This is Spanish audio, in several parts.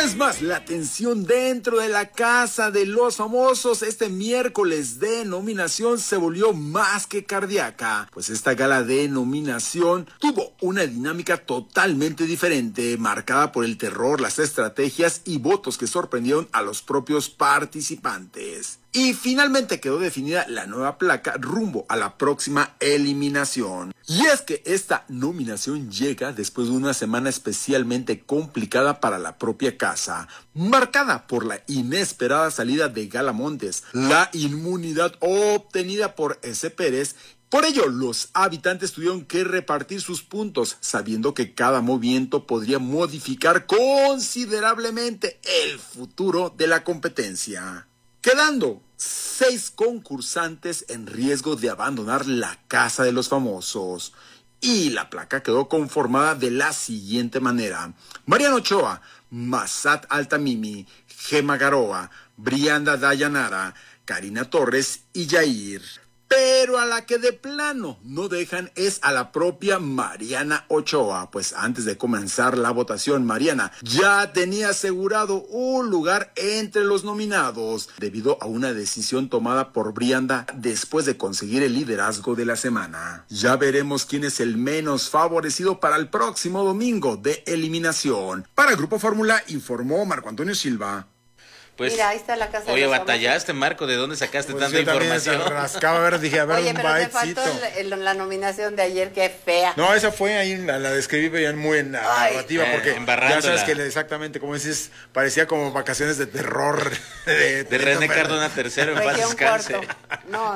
Es más, la tensión dentro de la casa de los famosos este miércoles de nominación se volvió más que cardíaca, pues esta gala de nominación tuvo una dinámica totalmente diferente, marcada por el terror, las estrategias y votos que sorprendieron a los propios participantes. Y finalmente quedó definida la nueva placa rumbo a la próxima eliminación. Y es que esta nominación llega después de una semana especialmente complicada para la propia casa, marcada por la inesperada salida de Gala Montes, la inmunidad obtenida por S. Pérez. Por ello, los habitantes tuvieron que repartir sus puntos, sabiendo que cada movimiento podría modificar considerablemente el futuro de la competencia, quedando 6 concursantes en riesgo de abandonar la casa de los famosos. Y la placa quedó conformada de la siguiente manera: Mariana Ochoa, Massat Altamimi, Gema Garoa, Brianda Dayanara, Karina Torres y Yair. Pero a la que de plano no dejan es a la propia Mariana Ochoa, pues antes de comenzar la votación, Mariana ya tenía asegurado un lugar entre los nominados, debido a una decisión tomada por Brianda después de conseguir el liderazgo de la semana. Ya veremos quién es el menos favorecido para el próximo domingo de eliminación. Para el Grupo Fórmula informó Marco Antonio Silva. Pues, mira, ahí está la casa. Oye, batallaste, Marco, ¿de dónde sacaste pues tanta información? Rascaba, a ver, dije, a ver, oye, un pero te bitecito. faltó la nominación de ayer, que fea. No, esa fue ahí, la describí ya muy en narrativa, porque ya sabes que exactamente, como dices, parecía como vacaciones de terror. De René Cardona III, en paz descanse. No.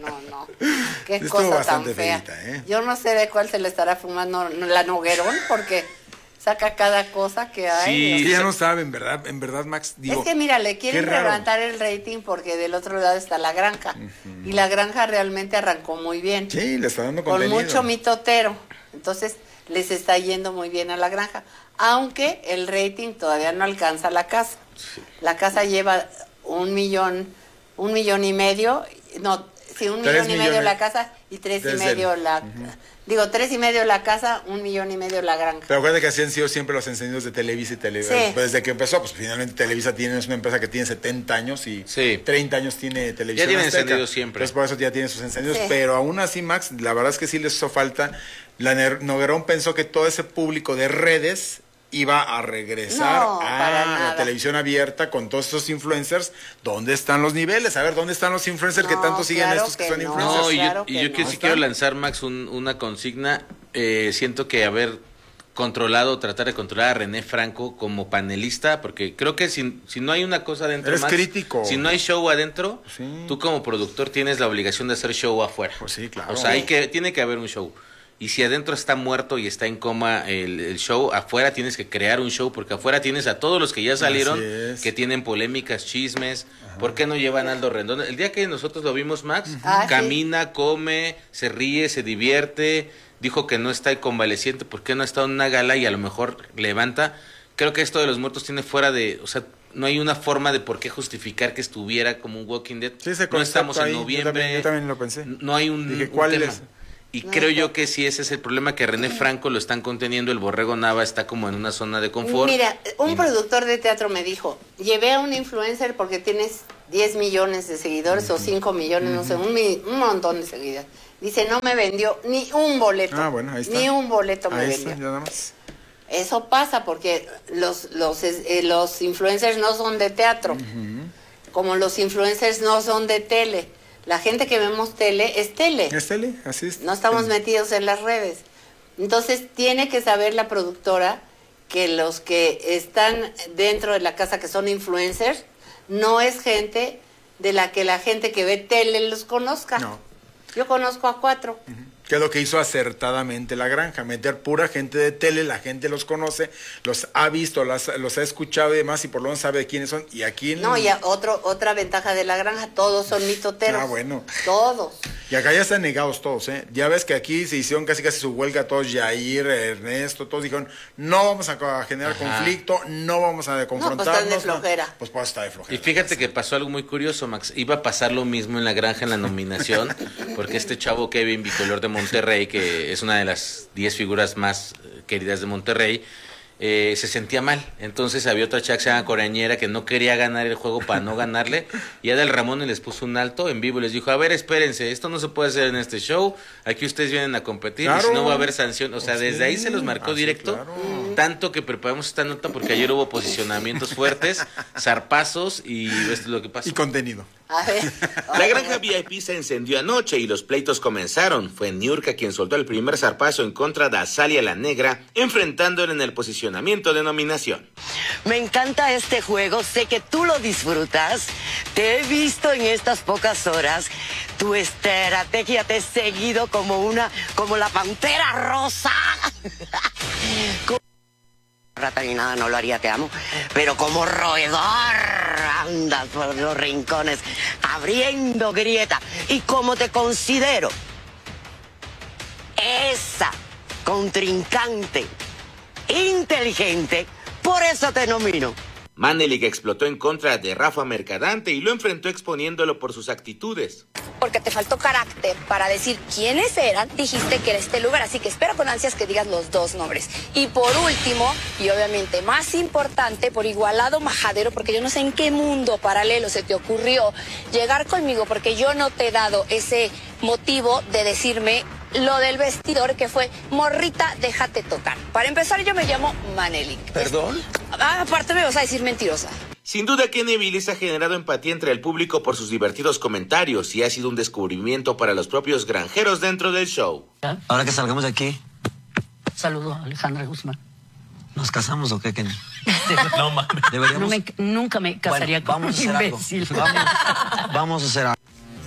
Qué estuvo cosa bastante tan fea. feita, ¿eh? Yo no sé de cuál se le estará fumando la Noguerón, porque saca cada cosa que hay. Sí, ya no saben, ¿verdad? En verdad, Max, digo, es que mira, le quieren levantar el rating porque del otro lado está La Granja. Y La Granja realmente arrancó muy bien. Sí, le está dando con contenido. Con mucho mitotero. Entonces, les está yendo muy bien a La Granja. Aunque el rating todavía no alcanza la casa. Sí. La casa lleva 1 millón y medio. No, sí, 1 millón y medio la casa y 3,5 la... Digo, 3,5 la casa, 1,5 millones la granja. Pero acuérdate que así han sido siempre los encendidos de Televisa y Televisa. Sí. Desde que empezó, pues finalmente Televisa es una empresa que tiene 70 años y 30 años tiene Televisión. Ya tiene Azteca. Encendidos siempre. Entonces por eso ya tiene sus encendidos. Sí. Pero aún así, Max, la verdad es que sí les hizo falta. La Noguerón pensó que todo ese público de redes iba a regresar a la televisión abierta con todos estos influencers. ¿Dónde están los niveles? A ver, ¿dónde están los influencers que tanto siguen estos que son influencers? No, yo sí quiero lanzar, Max, una consigna. Siento que tratar de controlar a René Franco como panelista, porque creo que si no hay una cosa adentro, eres Max, crítico. Si no hay show adentro, sí, tú como productor tienes la obligación de hacer show afuera. Pues sí, claro. O sea, tiene que haber un show. Y si adentro está muerto y está en coma el show, afuera tienes que crear un show, porque afuera tienes a todos los que ya salieron, que tienen polémicas, chismes. Ajá. ¿Por qué no llevan a Aldo Rendón? El día que nosotros lo vimos, Max, camina, come, se ríe, se divierte, dijo que no está convaleciente, ¿por qué no ha estado en una gala y a lo mejor levanta? Creo que esto de los muertos tiene fuera de... O sea, no hay una forma de por qué justificar que estuviera como un Walking Dead. Sí, no estamos en noviembre. Yo también lo pensé. No hay un ¿cuál tema. Es? Y creo yo que sí, ese es el problema, que René Franco lo están conteniendo, el Borrego Nava está como en una zona de confort. Mira, un productor de teatro me dijo, llevé a un influencer porque tienes 10 millones de seguidores o 5 millones, no sé, un montón de seguidores. Dice, no me vendió ni un boleto. Ah, bueno, ahí está. Ni un boleto me ahí vendió. Está, nada más. Eso pasa porque los influencers no son de teatro, como los influencers no son de tele. La gente que vemos tele es tele. Es tele, así es. No estamos metidos en las redes. Entonces tiene que saber la productora que los que están dentro de la casa, que son influencers, no es gente de la que la gente que ve tele los conozca. No. Yo conozco a 4. Que es lo que hizo acertadamente La Granja, meter pura gente de tele, la gente los conoce, los ha visto, los ha escuchado y demás, y por lo menos sabe de quiénes son. Y aquí No, y otra ventaja de La Granja, todos son mitoteros. Ah, bueno. Todos. Y acá ya están negados todos, ¿eh? Ya ves que aquí se hicieron casi su huelga todos, Yair, Ernesto, todos dijeron, no vamos a generar conflicto, no vamos a confrontarnos. No, pues están de flojera. Pues está de flojera. Y fíjate que pasó algo muy curioso, Max. Iba a pasar lo mismo en La Granja en la nominación, porque este chavo Kevin Bicolor de Monterrey, que es una de las 10 figuras más queridas de Monterrey, se sentía mal. Entonces había otra chava que se llama Corañera que no quería ganar el juego para no ganarle. Y Adal Ramón les puso un alto en vivo y les dijo, a ver, espérense, esto no se puede hacer en este show. Aquí ustedes vienen a competir y si no va a haber sanción. O sea, desde ahí se los marcó directo. Claro. Tanto que preparamos esta nota porque ayer hubo posicionamientos fuertes, zarpazos y esto es lo que pasa. Y contenido. A ver. La granja VIP se encendió anoche y los pleitos comenzaron. Fue Niurka quien soltó el primer zarpazo en contra de Azalia la Negra, enfrentándola en el posicionamiento de nominación. Me encanta este juego, sé que tú lo disfrutas. Te he visto en estas pocas horas. Tu estrategia te he seguido como la pantera rosa. Rata ni nada, no lo haría, te amo. Pero como roedor andas por los rincones abriendo grieta. Y como te considero esa contrincante inteligente, por eso te nomino. Manelik explotó en contra de Rafa Mercadante y lo enfrentó exponiéndolo por sus actitudes. Porque te faltó carácter para decir quiénes eran, dijiste que era este lugar, así que espero con ansias que digas los dos nombres. Y por último, y obviamente más importante, por igualado majadero, porque yo no sé en qué mundo paralelo se te ocurrió llegar conmigo, porque yo no te he dado ese motivo de decirme lo del vestidor, que fue, morrita, déjate tocar. Para empezar, yo me llamo Manelik. ¿Perdón? Aparte me vas a decir mentirosa. Sin duda, Kenny Villis ha generado empatía entre el público por sus divertidos comentarios y ha sido un descubrimiento para los propios granjeros dentro del show. Ahora que salgamos de aquí. Saludo a Alejandra Guzmán. ¿Nos casamos o qué, Kenny? No mames. Deberíamos... nunca me casaría con un imbécil. Vamos a hacer algo.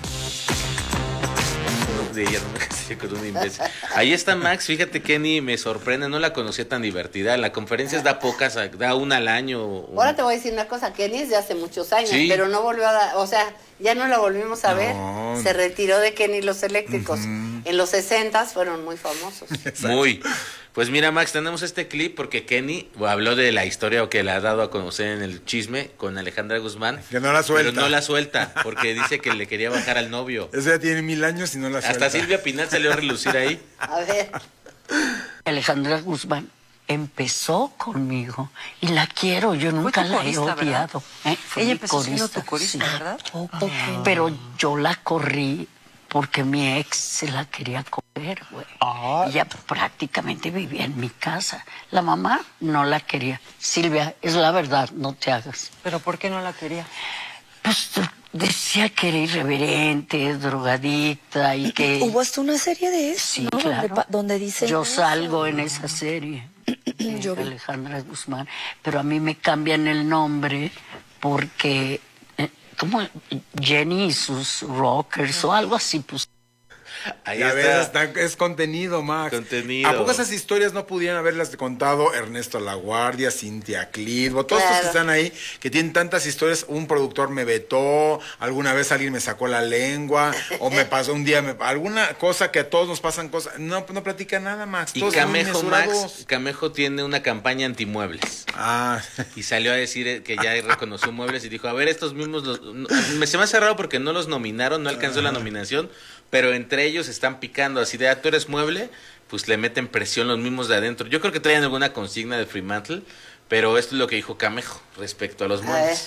De ella, no me casé con un imbécil. Ahí está Max, fíjate, Kenny, me sorprende, no la conocía tan divertida. En las conferencias da pocas, da una al año. Ahora te voy a decir una cosa, Kenny es de hace muchos años, sí, pero no volvió a dar, o sea, ya no la volvimos a ver. Se retiró de Kenny los Eléctricos. En los 60s fueron muy famosos. Muy. Pues mira, Max, tenemos este clip porque Kenny habló de la historia que le ha dado a conocer en el chisme con Alejandra Guzmán. Que no la suelta. Pero no la suelta, porque dice que le quería bajar al novio. Eso ya tiene 1000 años y no la suelta. Hasta Silvia Pinal salió a relucir ahí. A ver. Alejandra Guzmán empezó conmigo y la quiero, yo nunca la he odiado. Ella empezó siendo tu corista, sí, ¿verdad? Pero yo la corrí porque mi ex se la quería comer, güey. Ella prácticamente vivía en mi casa. La mamá no la quería. Silvia, es la verdad, no te hagas. ¿Pero por qué no la quería? Pues decía que era irreverente, drogadicta y que... Hubo hasta una serie de eso, sí, ¿no? Claro. Donde dice... Yo salgo en esa serie. Yo vi. Alejandra Guzmán. Pero a mí me cambian el nombre porque... como Jenny y sus rockers o algo así, pues. Ahí está. Es contenido, Max. Contenido. ¿A poco esas historias no pudieran haberlas contado Ernesto Laguardia, Cintia Clitbo, todos estos que están ahí, que tienen tantas historias? Un productor me vetó, alguna vez alguien me sacó la lengua, o me pasó un día, alguna cosa que a todos nos pasan cosas. No platica nada, Max. Y todos Camejo, Max, Camejo tiene una campaña antimuebles. Y salió a decir que ya reconoció muebles y dijo, a ver, estos mismos, se me ha cerrado porque no los nominaron, no alcanzó la nominación, pero entre ellos están picando así de, tú eres mueble, pues le meten presión los mismos de adentro. Yo creo que traen alguna consigna de Fremantle, pero esto es lo que dijo Camejo respecto a los muebles.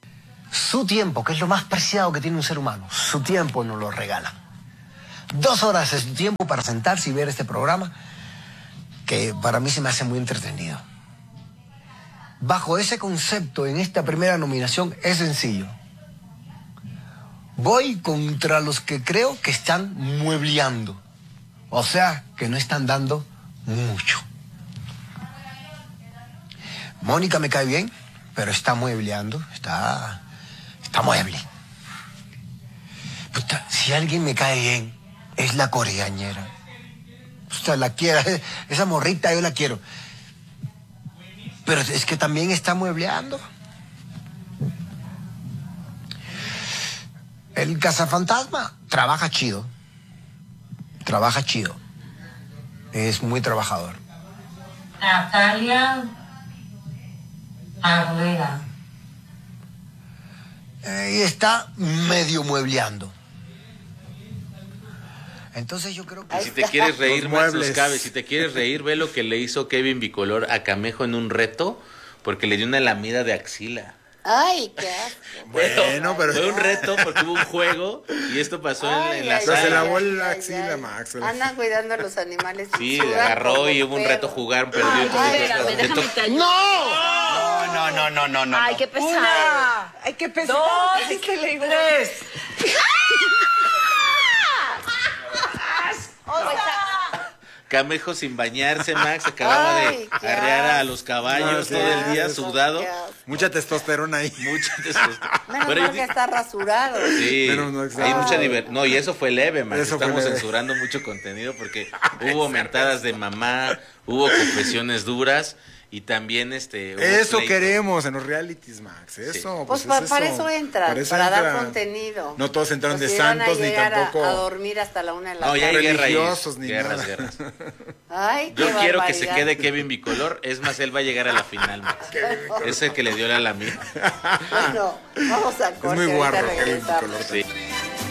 Su tiempo, que es lo más preciado que tiene un ser humano, su tiempo nos lo regala. 2 horas de su tiempo para sentarse y ver este programa, que para mí se me hace muy entretenido. Bajo ese concepto, en esta primera nominación, es sencillo. Voy contra los que creo que están muebleando. O sea, que no están dando mucho. Mónica me cae bien, pero está muebleando. Está mueble. Puta, si alguien me cae bien, es la coreañera. Puta, la quiero. Esa morrita yo la quiero. Pero es que también está muebleando. El cazafantasma trabaja chido. Trabaja chido. Es muy trabajador. Natalia Arvega. Y está medio muebleando. Entonces yo creo que... Y si te quieres reír, Max, nos cabe. Si te quieres reír, ve lo que le hizo Kevin Bicolor a Camejo en un reto, porque le dio una lamida de axila. Ay, qué asco. Bueno, pero... Fue un reto porque hubo un juego y esto pasó en la sala. Se lavó la axila, Max. Andan cuidando a los animales. Sí, agarró y hubo un reto jugar, perdió. No. Ay, qué pesado. Ay, qué pesado. Dos, tres. Camejo sin bañarse, Max, acababa de arrear a los caballos todo el día, sudado. Mucha testosterona ahí. Mucha testosterona. Menos mal que está rasurado. Sí, hay mucha diversión. No, y eso fue leve, Max. Estamos leve. censurando mucho contenido porque hubo mentadas de mamá, hubo confesiones duras. Y también eso queremos en los realities, Max. Eso, pues para eso entran, para dar contenido. No todos entraron de santos ni tampoco. A dormir hasta la 1 de la tarde. No, ya hay religiosos ni guerras. Ay, yo quiero que se quede Kevin Bicolor. Es más, él va a llegar a la final, Max. Es el que le dio la lamida. Bueno, vamos a corte. Es muy guarro Kevin Bicolor. Sí.